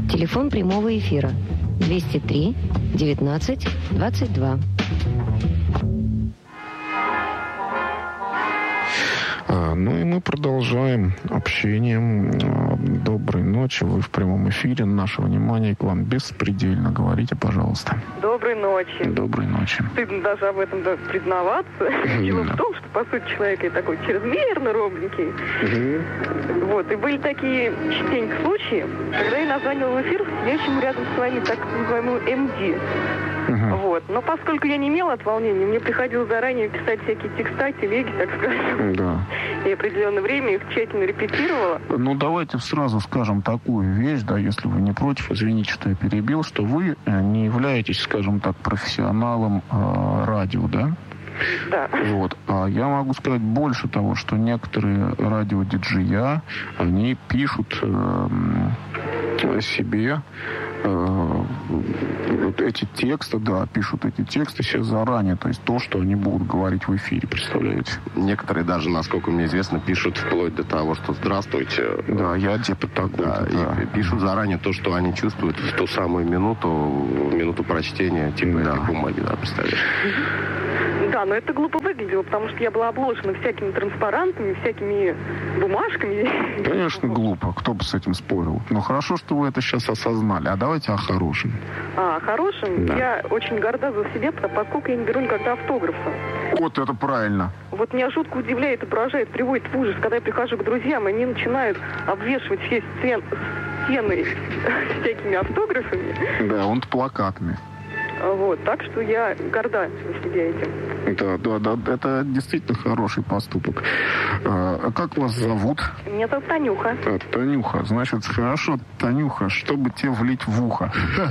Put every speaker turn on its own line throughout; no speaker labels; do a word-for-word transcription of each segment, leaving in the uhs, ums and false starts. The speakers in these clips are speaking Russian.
Телефон прямого эфира двести три девятнадцать двадцать два.
Ну и мы продолжаем общение. Доброй ночи. Вы в прямом эфире. Наше внимание к вам беспредельно. Говорите, пожалуйста.
Доброй ночи.
Доброй ночи.
Стыдно даже об этом да, признаваться. Дело в том, что, по сути, человек и такой чрезмерно робленький. Угу. Вот. И были такие частенько случаи, когда я названивала в эфир сидящему рядом с вами так называемую эм ди. Uh-huh. Вот. Но поскольку я не имела от волнения, мне приходилось заранее писать всякие текста, телеги, так скажем. Да. И определенное время их тщательно репетировала.
Ну, давайте сразу скажем такую вещь, да, если вы не против, извините, что я перебил, что вы не являетесь, скажем так, профессионалом э, радио, да?
Да.
Вот. А я могу сказать больше того, что некоторые радиодиджея, они пишут э, себе э, вот эти тексты, да, пишут эти тексты себе заранее, то есть то, что они будут говорить в эфире, представляете?
Некоторые даже, насколько мне известно, пишут вплоть до того, что «здравствуйте».
Да, я типа такой.
Да, да. И пишут заранее то, что они чувствуют в ту самую минуту, в минуту прочтения, типа да. Этой бумаги, да, представляешь?
Да, но это глупо выглядело, потому что я была обложена всякими транспарантами, всякими бумажками.
Конечно, глупо. Кто бы с этим спорил. Но хорошо, что вы это сейчас осознали. А давайте о хорошем.
А, о хорошем? Да. Я очень горда за себя, поскольку я не беру никогда автографа.
Вот это правильно.
Вот меня жутко удивляет и поражает, приводит в ужас, когда я прихожу к друзьям, они начинают обвешивать все стены всякими автографами.
Да, он плакатами.
Вот, так что я горда за себя этим.
Да, да, да, это действительно хороший поступок. А как вас зовут?
Меня зовут Танюха.
А, Танюха, значит, хорошо, Танюха, чтобы тебе влить в ухо.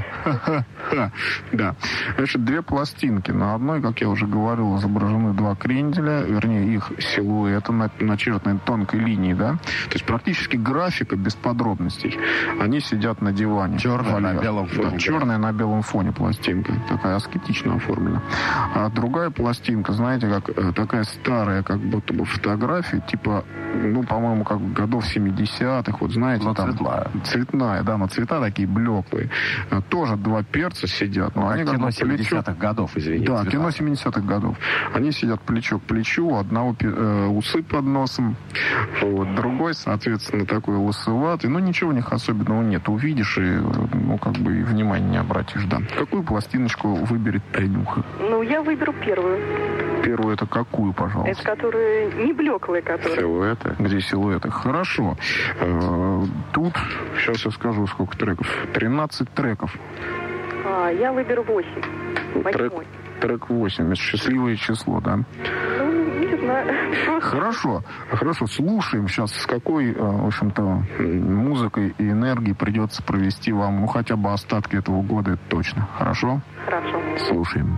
Да. Значит, две пластинки. На одной, как я уже говорил, изображены два кренделя, вернее, их силуэты начертаны тонкой линией, да? То есть практически графика без подробностей. Они сидят на диване.
Черная на белом фоне.
Да, черная на белом фоне пластинка. Такая аскетично оформлена. А другая пластинка, знаете, как такая старая, как будто бы фотография, типа, ну, по-моему, как годов семидесятых, вот знаете,
но
там...
Цветная.
Цветная, да, но цвета такие блеклые. Тоже два перца сидят. Но
как
они
кино
как
семидесятых годов, извините.
Да,
цвета.
кино семидесятых годов. Они сидят плечо к плечу, у одного э, усы под носом, вот, другой, соответственно, такой лысоватый. Ну, ничего у них особенного нет. Увидишь и, ну, как бы, и внимания не обратишь, да. Какую пластиночку выберет Танюха?
Ну, я выберу первую.
Первую это какую, пожалуйста?
Это которая не блеклая, которая.
Силуэты. Где силуэты? Хорошо. Э, тут, сейчас я скажу, сколько треков. тринадцать треков.
А, я выберу восемь.
Трек, трек восемь. Это счастливое число, да?
Ну, не знаю.
Хорошо. Хорошо. Слушаем сейчас, с какой, в общем-то, музыкой и энергией придется провести вам, ну, хотя бы остатки этого года, это точно. Хорошо?
Хорошо.
Слушаем.